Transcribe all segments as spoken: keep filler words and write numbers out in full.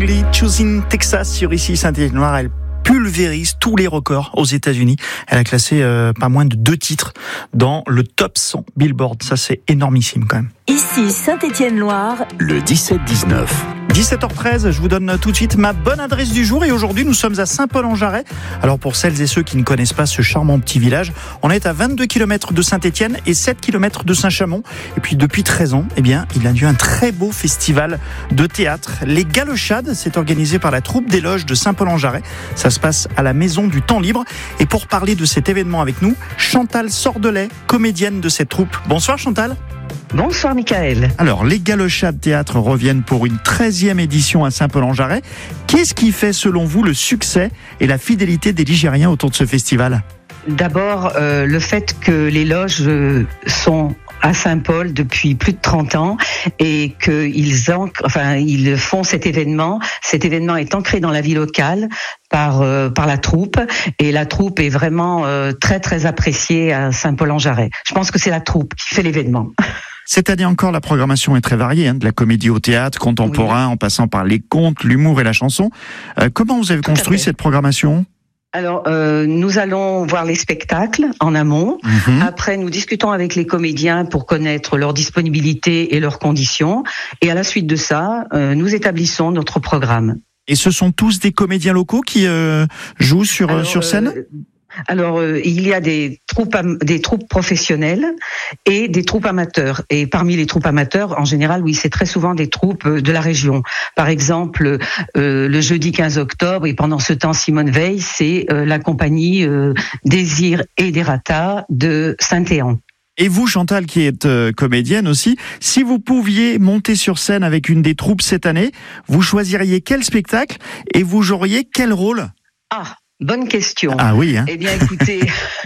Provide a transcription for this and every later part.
Lonely, Choosing Texas sur ici Saint-Étienne-Loire. Elle pulvérise tous les records aux États-Unis. Elle a classé euh, pas moins de deux titres dans le top cent Billboard. Ça, c'est énormissime quand même. Ici Saint-Étienne-Loire, le dix-sept dix-neuf. dix-sept heures treize, je vous donne tout de suite ma bonne adresse du jour et aujourd'hui nous sommes à Saint-Paul-en-Jarret. Alors pour celles et ceux qui ne connaissent pas ce charmant petit village, on est à vingt-deux kilomètres de Saint-Étienne et sept kilomètres de Saint-Chamond. Et puis depuis treize ans, eh bien, il a lieu un très beau festival de théâtre. Les Galochades, c'est organisé par la troupe des loges de Saint-Paul-en-Jarret. Ça se passe à la Maison du Temps Libre. Et pour parler de cet événement avec nous, Chantal Sordelet, comédienne de cette troupe. Bonsoir Chantal. Bonsoir Michael. Alors, les Galochades Théâtre reviennent pour une treizième édition à Saint-Paul-en-Jarret. Qu'est-ce qui fait, selon vous, le succès et la fidélité des Ligériens autour de ce festival ? D'abord, euh, le fait que les loges euh, sont à Saint-Paul depuis plus de trente ans et qu'ils ancrent, enfin, ils font cet événement. Cet événement est ancré dans la vie locale par euh, par la troupe et la troupe est vraiment euh, très très appréciée à Saint-Paul-en-Jarret. Je pense que c'est la troupe qui fait l'événement. Cette année encore, la programmation est très variée, hein, de la comédie au théâtre, contemporain, oui. En passant par les contes, l'humour et la chanson. Euh, comment vous avez Tout construit cette programmation ? Alors, euh, nous allons voir les spectacles en amont. Mmh. Après, nous discutons avec les comédiens pour connaître leur disponibilité et leurs conditions. Et à la suite de ça, euh, nous établissons notre programme. Et ce sont tous des comédiens locaux qui euh, jouent sur, Alors, sur scène euh, Alors, euh, il y a des troupes, des troupes professionnelles et des troupes amateurs. Et parmi les troupes amateurs, en général, oui, c'est très souvent des troupes de la région. Par exemple, euh, le jeudi quinze octobre, et pendant ce temps, Simone Veil, c'est euh, la compagnie euh, Désir et Derata de Saint-Éan. Et vous, Chantal, qui êtes euh, comédienne aussi, si vous pouviez monter sur scène avec une des troupes cette année, vous choisiriez quel spectacle et vous joueriez quel rôle ? Ah Bonne question. Ah oui, hein. Eh bien, écoutez,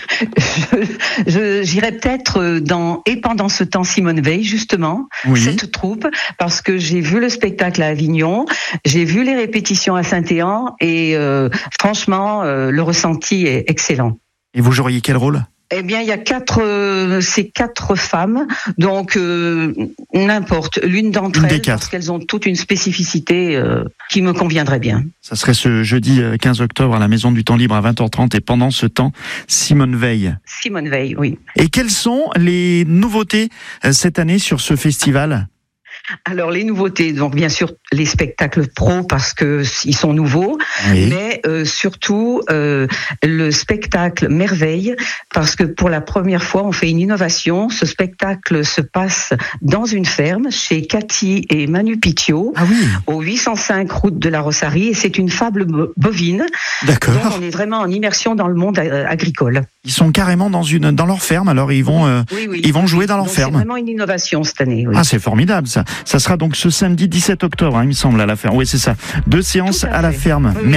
je, je, j'irai peut-être dans et pendant ce temps Simone Veil, justement, oui. Cette troupe, parce que j'ai vu le spectacle à Avignon, j'ai vu les répétitions à Saint-Éan et euh, franchement, euh, le ressenti est excellent. Et vous joueriez quel rôle ? Eh bien, il y a quatre, euh, ces quatre femmes, donc euh, n'importe, l'une d'entre elles, parce qu'elles ont toute une spécificité euh, qui me conviendrait bien. Ça serait ce jeudi quinze octobre à la Maison du Temps Libre à vingt heures trente et pendant ce temps, Simone Veil. Simone Veil, oui. Et quelles sont les nouveautés cette année sur ce festival ? Alors les nouveautés, donc bien sûr les spectacles pro parce que ils sont nouveaux, oui. mais euh, surtout euh, le spectacle Merveille parce que pour la première fois on fait une innovation. Ce spectacle se passe dans une ferme chez Cathy et Manu Pitiot, ah oui. au huit cent cinq route de la Rossarie et c'est une fable bovine. D'accord. Donc on est vraiment en immersion dans le monde agricole. Ils sont carrément dans une dans leur ferme, alors ils vont euh, oui, oui. ils vont jouer dans leur donc ferme. C'est vraiment une innovation cette année. Oui. Ah c'est formidable ça. Ça sera donc ce samedi dix-sept octobre, hein, il me semble, à la ferme. Oui, c'est ça. Deux séances à, à la ferme. Oui.